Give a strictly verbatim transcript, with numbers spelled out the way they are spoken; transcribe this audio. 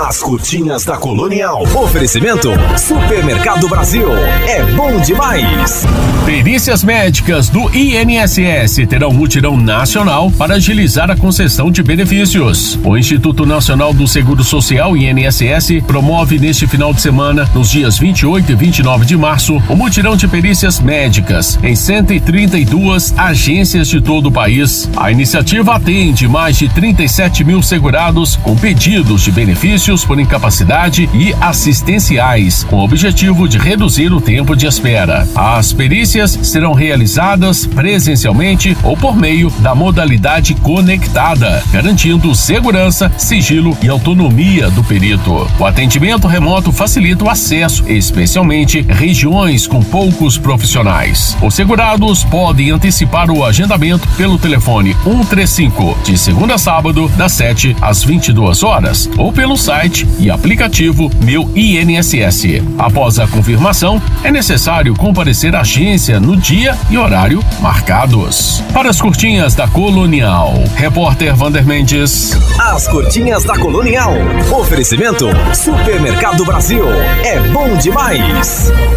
As curtinhas da Colonial. Oferecimento Supermercado Brasil. É bom demais. Perícias médicas do I N S S terão mutirão nacional para agilizar a concessão de benefícios. O Instituto Nacional do Seguro Social, I N S S, promove neste final de semana, nos dias vinte e oito e vinte e nove de março, o mutirão de perícias médicas em cento e trinta e duas agências de todo o país. A iniciativa atende mais de trinta e sete mil segurados com pedidos de benefícios por incapacidade e assistenciais, com o objetivo de reduzir o tempo de espera. As perícias serão realizadas presencialmente ou por meio da modalidade conectada, garantindo segurança, sigilo e autonomia do perito. O atendimento remoto facilita o acesso, especialmente em regiões com poucos profissionais. Os segurados podem antecipar o agendamento pelo telefone um três cinco, de segunda a sábado, das sete às vinte e duas horas, ou pelo site e aplicativo Meu I N S S. Após a confirmação, é necessário comparecer à agência no dia e horário marcados. Para as curtinhas da Colonial, repórter Vander Mendes. As curtinhas da Colonial. Oferecimento Supermercado Brasil. É bom demais.